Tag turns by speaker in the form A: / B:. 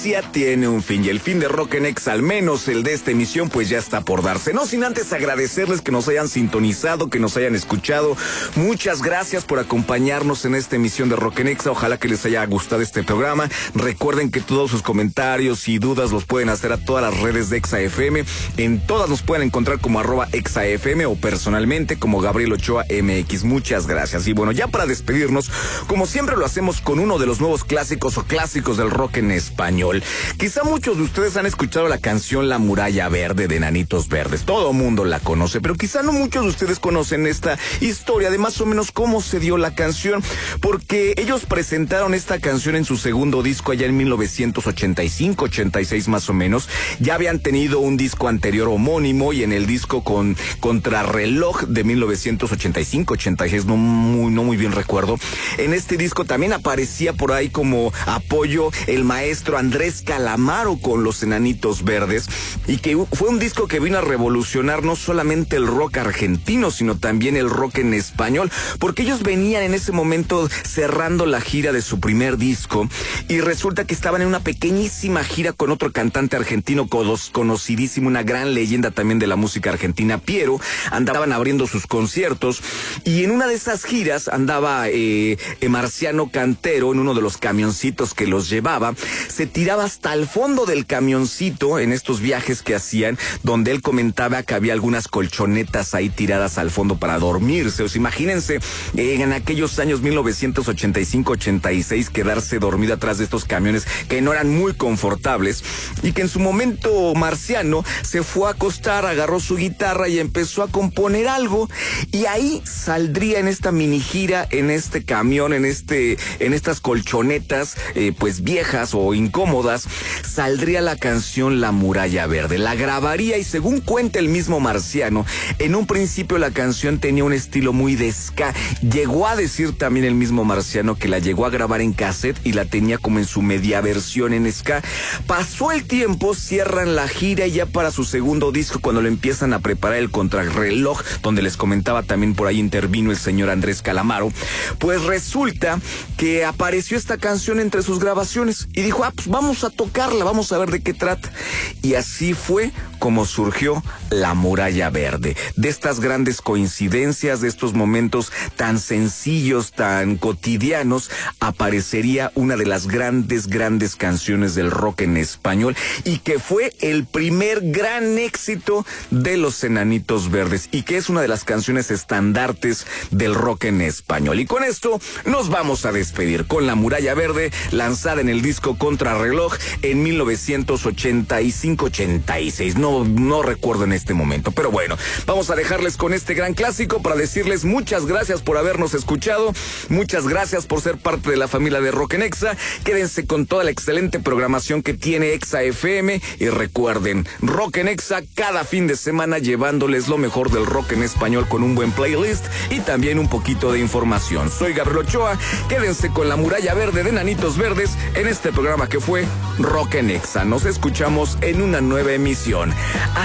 A: tiene un fin, y el fin de Rock en Exa, al menos el de esta emisión, pues ya está por darse. No sin antes agradecerles que nos hayan sintonizado, que nos hayan escuchado. Muchas gracias por acompañarnos en esta emisión de Rock en Exa. Ojalá que les haya gustado este programa. Recuerden que todos sus comentarios y dudas los pueden hacer a todas las redes de Exa FM. En todas nos pueden encontrar como @ExaFM o personalmente como Gabriel Ochoa MX. Muchas gracias. Y bueno, ya para despedirnos, como siempre lo hacemos con uno de los nuevos clásicos o clásicos del rock en español. Quizá muchos de ustedes han escuchado la canción La Muralla Verde de Enanitos Verdes. Todo mundo la conoce, pero quizá no muchos de ustedes conocen esta historia de más o menos cómo se dio la canción, porque ellos presentaron esta canción en su segundo disco allá en 1985, 86 más o menos. Ya habían tenido un disco anterior homónimo, y en el disco con Contrarreloj de 1985, 86, no muy bien recuerdo. En este disco también aparecía por ahí como apoyo el maestro Andrés Calamaro con los Enanitos Verdes, y que fue un disco que vino a revolucionar no solamente el rock argentino, sino también el rock en español, porque ellos venían en ese momento cerrando la gira de su primer disco, y resulta que estaban en una pequeñísima gira con otro cantante argentino conocidísimo, una gran leyenda también de la música argentina, Piero. Andaban abriendo sus conciertos, y en una de esas giras andaba Marciano Cantero en uno de los camioncitos que los llevaba. Se tiraba hasta el fondo del camioncito en estos viajes que hacían, donde él comentaba que había algunas colchonetas ahí tiradas al fondo para dormirse. O sea, imagínense, en aquellos años 1985-86, quedarse dormido atrás de estos camiones que no eran muy confortables, y que en su momento Marciano se fue a acostar, agarró su guitarra y empezó a componer algo, y ahí saldría en esta mini gira, en este camión, en estas colchonetas pues viejas o incómodas, saldría la canción La Muralla Verde. La grabaría, y según cuenta el mismo Marciano, en un principio la canción tenía un estilo muy de ska. Llegó a decir también el mismo Marciano que la llegó a grabar en cassette y la tenía como en su media versión en ska. Pasó el tiempo, cierran la gira, y ya para su segundo disco, cuando lo empiezan a preparar, el Contrarreloj, donde les comentaba también por ahí intervino el señor Andrés Calamaro, pues resulta que apareció esta canción entre sus grabaciones, y dijo, pues vamos a tocarla, vamos a ver de qué trata. Y así fue como surgió La Muralla Verde. De estas grandes coincidencias, de estos momentos tan sencillos, tan cotidianos, aparecería una de las grandes canciones del rock en español, y que fue el primer gran éxito de los Enanitos Verdes, y que es una de las canciones estandartes del rock en español. Y con esto nos vamos a despedir con La Muralla Verde, lanzada en el disco Contrarreloj en 1985-86. No recuerdo en este momento, pero bueno, vamos a dejarles con este gran clásico para decirles muchas gracias por habernos escuchado, muchas gracias por ser parte de la familia de Rock en Exa. Quédense con toda la excelente programación que tiene Exa FM, y recuerden, Rock en Exa cada fin de semana llevándoles lo mejor del rock en español con un buen playlist y también un poquito de información. Soy Gabriel Ochoa, quédense con La Muralla Verde de Enanitos Verdes en este programa que fue Rock en Exa. Nos escuchamos en una nueva emisión.